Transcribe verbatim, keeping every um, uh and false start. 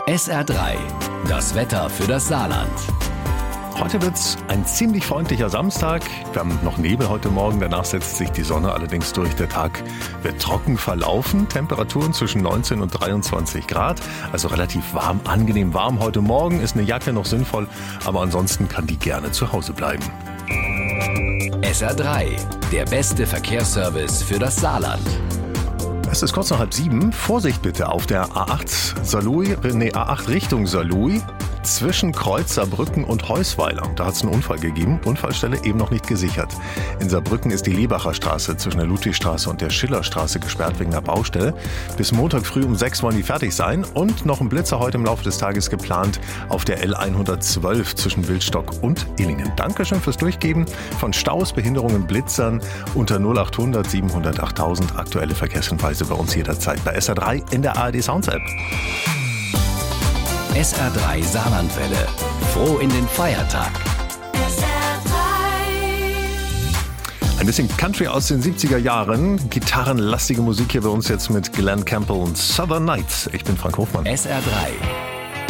S R drei, das Wetter für das Saarland. Heute wird's ein ziemlich freundlicher Samstag. Wir haben noch Nebel heute Morgen, danach setzt sich die Sonne allerdings durch. Der Tag wird trocken verlaufen. Temperaturen zwischen neunzehn und dreiundzwanzig Grad, also relativ warm, angenehm warm. Heute Morgen ist eine Jacke noch sinnvoll, aber ansonsten kann die gerne zu Hause bleiben. S R drei, der beste Verkehrsservice für das Saarland. Es ist kurz nach halb sieben. Vorsicht bitte auf der A acht Saarlouis, nee, A acht Richtung Saarlouis. Zwischen Kreuz Saarbrücken und Heusweiler. Da hat es einen Unfall gegeben. Unfallstelle eben noch nicht gesichert. In Saarbrücken ist die Lebacher Straße zwischen der Ludwigstraße und der Schillerstraße gesperrt wegen der Baustelle. Bis Montag früh um sechs wollen die fertig sein. Und noch ein Blitzer heute im Laufe des Tages geplant auf der L hundertzwölf zwischen Wildstock und Illingen. Dankeschön fürs Durchgeben von Staus, Behinderungen, Blitzern unter null acht hundert siebenhundert achttausend. Aktuelle Verkehrshinweise bei uns jederzeit bei S R drei in der A R D Sounds App. S R drei Saarlandwelle. Froh in den Feiertag. S R drei. Ein bisschen Country aus den siebziger Jahren. Gitarrenlastige Musik hier bei uns jetzt mit Glenn Campbell und Southern Nights. Ich bin Frank Hofmann. S R drei.